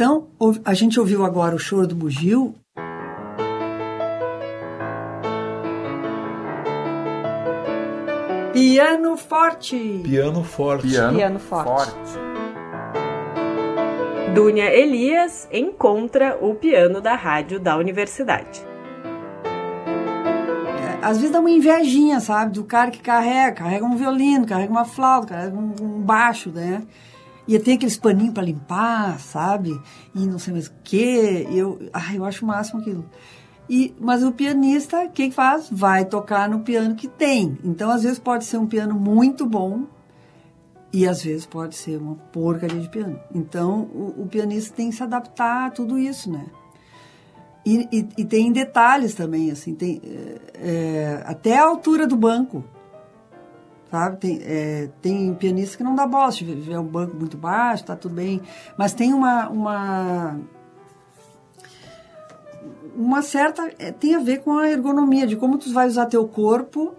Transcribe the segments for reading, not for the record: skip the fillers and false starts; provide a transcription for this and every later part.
Então, a gente ouviu agora o Choro do Bugio. Piano forte. Piano forte. Piano forte. Dúnia Elias encontra o piano da rádio da universidade. Às vezes dá uma invejinha, sabe? Do cara que carrega um violino, carrega uma flauta, carrega um baixo, né? E tem aqueles paninhos para limpar, sabe? E não sei mais o quê. Eu acho o máximo aquilo. Mas o pianista, o que faz? Vai tocar no piano que tem. Então, às vezes pode ser um piano muito bom e às vezes pode ser uma porcaria de piano. Então, o pianista tem que se adaptar a tudo isso, né? E tem detalhes também, assim, tem até a altura do banco, sabe? Tem pianista que não dá bola, se tiver um banco muito baixo, tá tudo bem, mas tem uma certa, tem a ver com a ergonomia, de como tu vai usar teu corpo,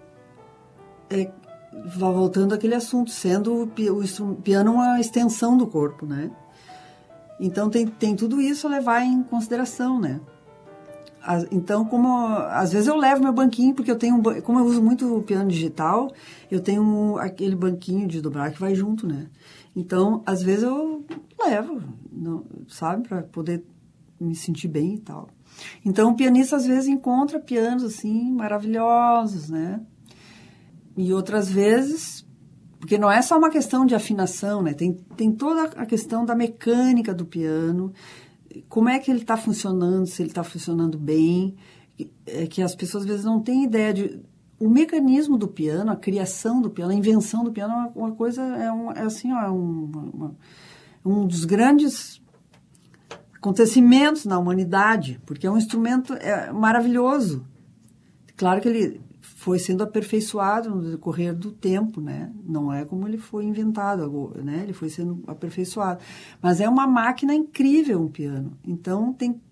voltando àquele assunto, sendo o piano uma extensão do corpo, né? Então tem tudo isso a levar em consideração, né? Então, às vezes eu levo meu banquinho, porque como eu uso muito o piano digital, eu tenho aquele banquinho de dobrar que vai junto, né? Então, às vezes eu levo, sabe, para poder me sentir bem e tal. Então, o pianista às vezes encontra pianos assim maravilhosos, né? E outras vezes, porque não é só uma questão de afinação, né? Tem toda a questão da mecânica do piano. Como é que ele está funcionando, se ele está funcionando bem, que as pessoas às vezes não têm ideia o mecanismo do piano, a criação do piano, a invenção do piano é uma coisa, um dos grandes acontecimentos na humanidade, porque é um instrumento maravilhoso. Claro que ele foi sendo aperfeiçoado no decorrer do tempo, né? Não é como ele foi inventado, né? Ele foi sendo aperfeiçoado. Mas é uma máquina incrível, um piano. Então, tem